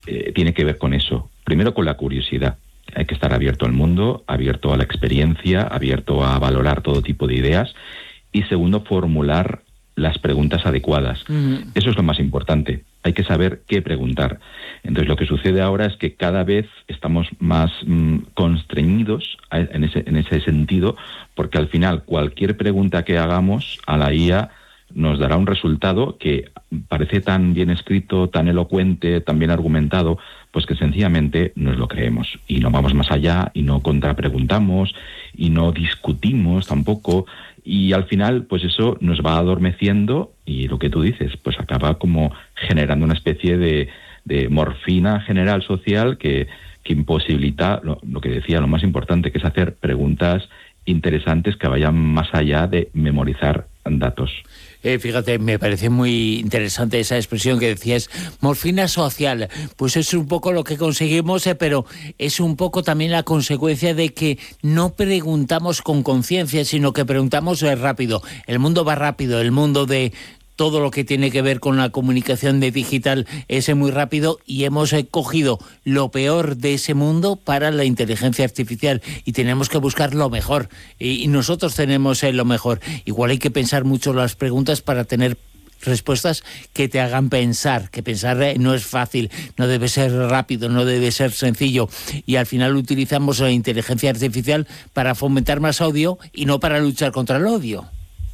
tiene que ver con eso. Primero, con la curiosidad. Hay que estar abierto al mundo, abierto a la experiencia, abierto a valorar todo tipo de ideas. Y segundo, formular las preguntas adecuadas. Eso es lo más importante. Hay que saber qué preguntar. Entonces, lo que sucede ahora es que cada vez estamos más constreñidos en ese sentido, porque al final cualquier pregunta que hagamos a la IA nos dará un resultado que parece tan bien escrito, tan elocuente, tan bien argumentado, pues que sencillamente nos lo creemos y no vamos más allá y no contrapreguntamos y no discutimos tampoco, y al final pues eso nos va adormeciendo y lo que tú dices, pues acaba como generando una especie de morfina general social que imposibilita lo que decía, lo más importante, que es hacer preguntas interesantes que vayan más allá de memorizar datos. Fíjate, me parece muy interesante esa expresión que decías, morfina social. Pues es un poco lo que conseguimos, pero es un poco también la consecuencia de que no preguntamos con conciencia, sino que preguntamos rápido. El mundo va rápido, el mundo de todo lo que tiene que ver con la comunicación de digital es muy rápido, y hemos cogido lo peor de ese mundo para la inteligencia artificial y tenemos que buscar lo mejor, y nosotros tenemos lo mejor. Igual hay que pensar mucho las preguntas para tener respuestas que te hagan pensar, que pensar no es fácil, no debe ser rápido, no debe ser sencillo, y al final utilizamos la inteligencia artificial para fomentar más odio y no para luchar contra el odio.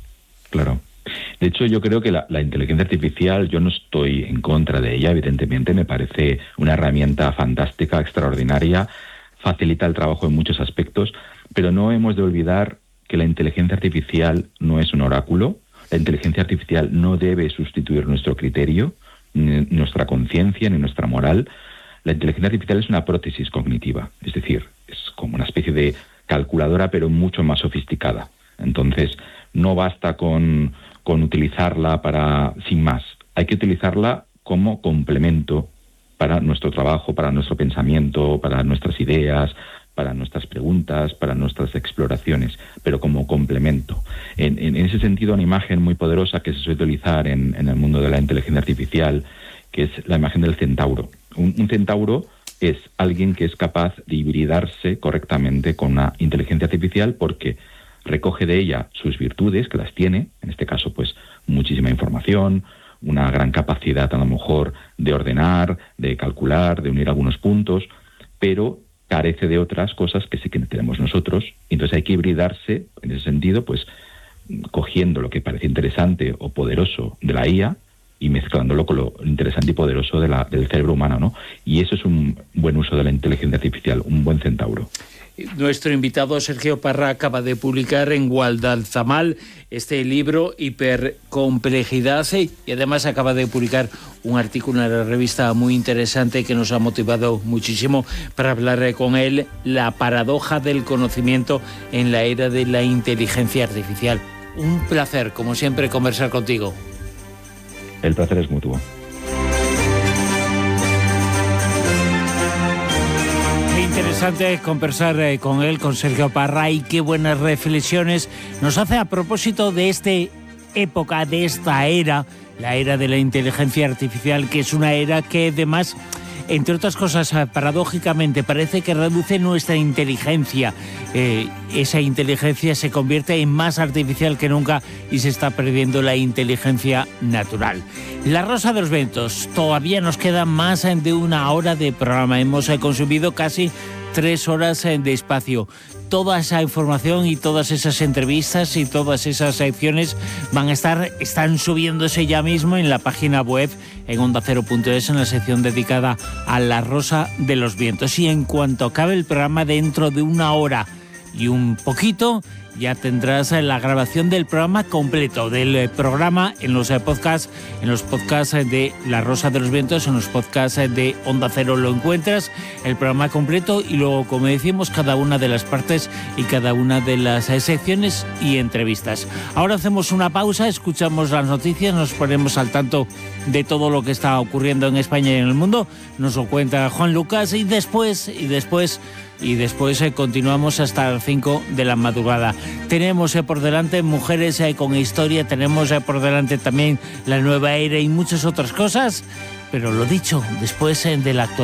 Claro. De hecho, yo creo que la inteligencia artificial, yo no estoy en contra de ella, evidentemente, me parece una herramienta fantástica, extraordinaria, facilita el trabajo en muchos aspectos, pero no hemos de olvidar que la inteligencia artificial no es un oráculo, la inteligencia artificial no debe sustituir nuestro criterio, ni nuestra conciencia, ni nuestra moral. La inteligencia artificial es una prótesis cognitiva, es decir, es como una especie de calculadora, pero mucho más sofisticada. Entonces, no basta con utilizarla sin más. Hay que utilizarla como complemento para nuestro trabajo, para nuestro pensamiento, para nuestras ideas, para nuestras preguntas, para nuestras exploraciones, pero como complemento. En ese sentido, una imagen muy poderosa que se suele utilizar en el mundo de la inteligencia artificial, que es la imagen del centauro. Un centauro es alguien que es capaz de hibridarse correctamente con una inteligencia artificial porque recoge de ella sus virtudes, que las tiene, en este caso pues muchísima información, una gran capacidad a lo mejor de ordenar, de calcular, de unir algunos puntos, pero carece de otras cosas que sí que tenemos nosotros, y entonces hay que hibridarse en ese sentido, pues cogiendo lo que parece interesante o poderoso de la IA y mezclándolo con lo interesante y poderoso del cerebro humano, ¿no? Y eso es un buen uso de la inteligencia artificial, un buen centauro. Nuestro invitado Sergio Parra acaba de publicar en Guadalzamal este libro Hipercomplejidad, y además acaba de publicar un artículo en la revista muy interesante que nos ha motivado muchísimo para hablar con él, La paradoja del conocimiento en la era de la inteligencia artificial. Un placer, como siempre, conversar contigo. El placer es mutuo. Interesante conversar con él, con Sergio Parra, y qué buenas reflexiones nos hace a propósito de esta época, de esta era, la era de la inteligencia artificial, que es una era que además, entre otras cosas, paradójicamente parece que reduce nuestra inteligencia. Esa inteligencia se convierte en más artificial que nunca y se está perdiendo la inteligencia natural. La Rosa de los Vientos, todavía nos queda más de una hora de programa. Hemos consumido casi 3 horas de espacio. Toda esa información y todas esas entrevistas y todas esas secciones están subiéndose ya mismo en la página web, en ondacero.es, en la sección dedicada a La Rosa de los Vientos. Y en cuanto acabe el programa, dentro de una hora y un poquito, ya tendrás la grabación del programa completo, del programa en los podcasts de La Rosa de los Vientos, en los podcasts de Onda Cero lo encuentras, el programa completo, y luego, como decimos, cada una de las partes y cada una de las secciones y entrevistas. Ahora hacemos una pausa, escuchamos las noticias, nos ponemos al tanto de todo lo que está ocurriendo en España y en el mundo, nos lo cuenta Juan Lucas, y después continuamos hasta las 5 de la madrugada. Tenemos por delante Mujeres con Historia, tenemos por delante también la nueva era y muchas otras cosas, pero lo dicho, después de la actualidad.